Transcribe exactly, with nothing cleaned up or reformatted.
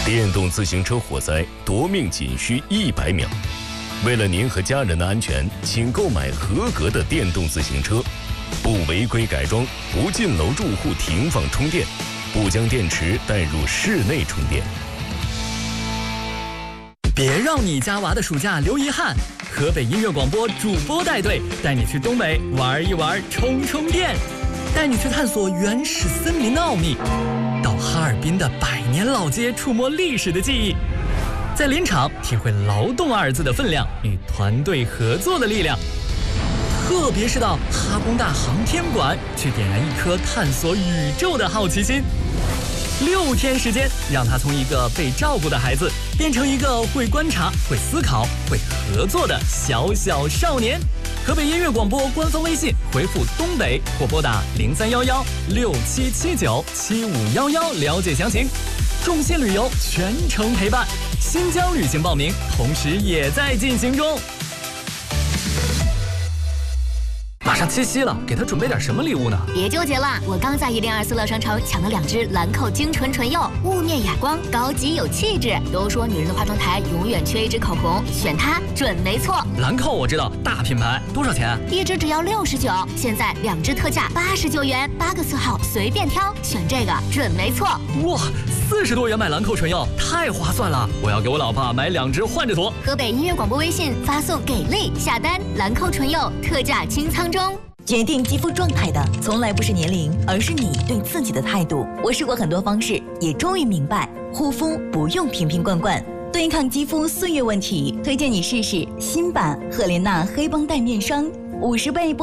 电动自行车火灾夺命仅需一百秒。为了您和家人的安全，请购买合格的电动自行车，不违规改装，不进楼住户停放充电，不将电池带入室内充电。 别让你家娃的暑假留遗憾，河北音乐广播主播带队带你去东北玩一玩，充充电，带你去探索原始森林的奥秘，到哈尔滨的百年老街触摸历史的记忆，在林场体会劳动二字的分量与团队合作的力量，特别是到哈工大航天馆去点燃一颗探索宇宙的好奇心。六天时间，让他从一个被照顾的孩子变成一个会观察、会思考、会合作的小小少年。河北音乐广播官方微信回复东北或拨打零三幺幺六七七九七五幺幺了解详情。众信旅游全程陪伴，新疆旅行报名同时也在进行中。马上七夕了，给他准备点什么礼物呢？ 别纠结了，我刚在一零二四乐商城抢了两支兰蔻精纯唇釉，雾面哑光，高级有气质。都说女人的化妆台永远缺一支口红，选它准没错。 兰蔻我知道，大品牌，多少钱？ 一支只要六十九，现在两支特价八十九元，八个色号随便挑，选这个准没错。 哇，四十多元买兰蔻唇釉，太划算了！我要给我老婆买两支换着涂。 河北音乐广播微信发送给力下单，兰蔻唇釉特价清仓中。 决定肌肤状态的从来不是年龄，而是你对自己的态度。我试过很多方式，也终于明白，护肤不用瓶瓶罐罐。对抗肌肤岁月问题，推荐你试试新版赫莲娜黑绷带面霜，五十倍。